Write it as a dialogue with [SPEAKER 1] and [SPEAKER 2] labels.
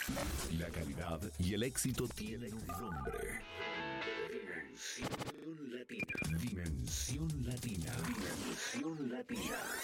[SPEAKER 1] La calidad y el éxito tienen un nombre. Dimensión Latina. Dimensión Latina. Dimensión Latina.